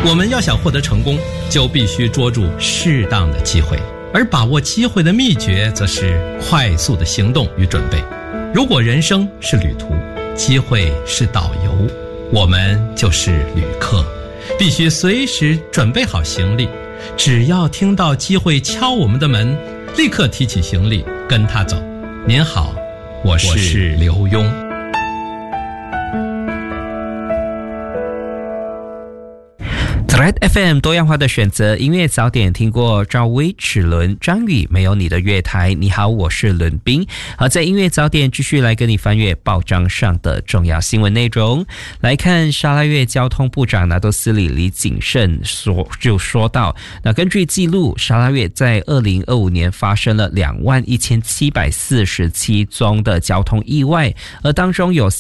我们要想获得成功，就必须捉住适当的机会，而把握机会的秘诀则是快速的行动与准备。如果人生是旅途，机会是导游，我们就是旅客，必须随时准备好行李，只要听到机会敲我们的门，立刻提起行李跟他走。您好，我是刘墉。 Thread FM 多样化的选择，音乐早点听过赵薇、齿轮、张宇，没有你的月台。你好，我是伦彬。好，在音乐早点继续来跟你翻阅报章上的重要新闻内容。来看沙拉越交通部长拿督斯里李景胜说到，那根据记录，沙拉越在2025年发生了21747宗的交通意外，而当中有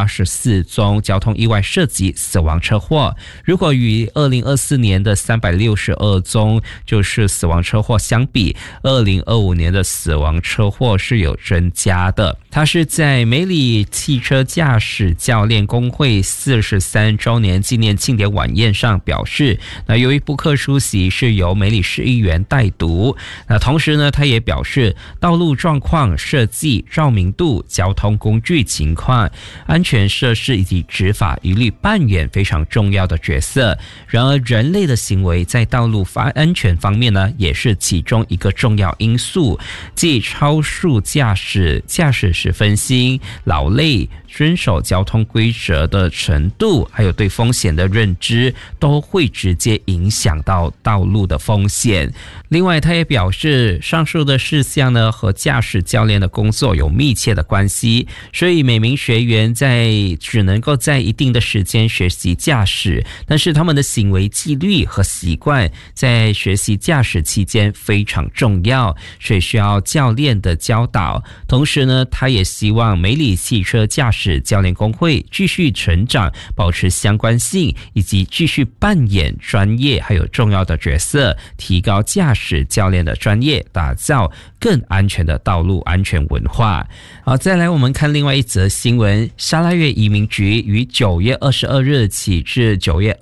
384宗交通意外涉及死亡车祸。如果与2024年的362宗就是死亡车祸相比，2025年的死亡车祸是有增加的。他是在美里汽车驾驶教练工会43周年纪念庆典晚宴上表示，那由于不克出席是由美里市议员代读。那同时呢，他也表示道路状况、设计、照明度、交通工具情况、安全设施以及执法一律扮演非常重要的角色。然而人类的行为在道路安全方面呢，也是其中一个重要因素，即超速驾驶、驾驶时分心、劳累、遵守交通规则的程度，还有对风险的认知，都会直接影响到道路的风险。另外他也表示，上述的事项呢和驾驶教练的工作有密切的关系，所以每名学员只能够在一定的时间学习驾驶，但是他们的行为纪律和习惯在学习驾驶期间非常重要，所以需要教练的教导。同时呢，他也希望美里汽车驾驶教练工会继续成长，保持相关性，以及继续扮演专业还有重要的角色，提高驾驶教练的专业，打造更安全的道路安全文化。好，再来我们看另外一则新闻，沙拉越移民局于9月22日起至9月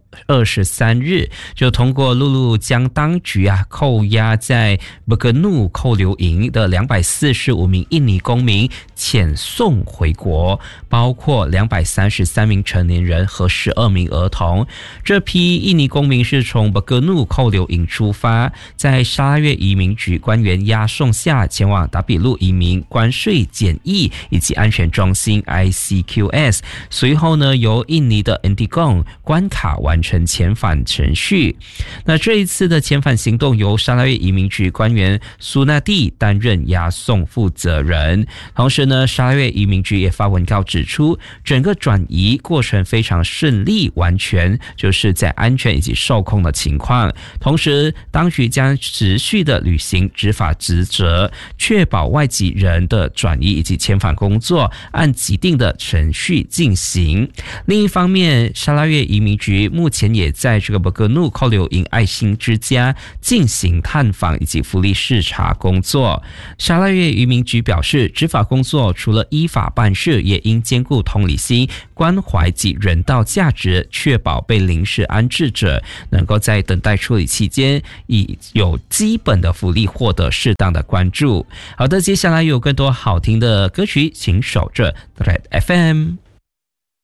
23日就通过陆路将当局扣押在布格努扣留营的245名印尼公民遣送回国，包括233名成年人和12名儿童。这批印尼公民是从布格努扣留营出发，在沙拉越移民局官员押送下前往达比路移民关税检疫以及安全中心 ICQS， 随后呢由印尼的 Indigone 关卡完成遣返程序。那这一次的遣返行动由沙拉越移民局官员苏纳蒂担任押送负责人。同时呢，沙拉越移民局也发文告指出，整个转移过程非常顺利完全，就是在安全以及受控的情况。同时当局将持续的履行执法职责，确保外籍人的转移以及遣返工作按既定的程序进行。另一方面，沙拉越移民局目前也在这个布格努扣留营爱心之家进行探访以及福利视察工作。沙拉越移民局表示，执法工作除了依法办事，也应兼顾同理心、关怀及人道价值，确保被临时安置者能够在等待处理期间以有基本的福利获得适当的关注。好的，接下来有更多好听的歌曲，请守着 Thread FM。